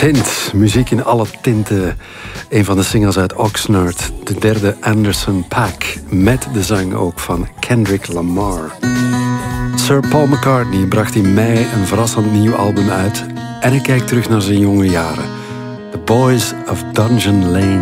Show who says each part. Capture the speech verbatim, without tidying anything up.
Speaker 1: Tint, muziek in alle tinten. Een van de singles uit Oxnard, de derde Anderson Paak. Met de zang ook van Kendrick Lamar. Sir Paul McCartney bracht in mei een verrassend nieuw album uit. En hij kijkt terug naar zijn jonge jaren. The Boys of Dungeon Lane.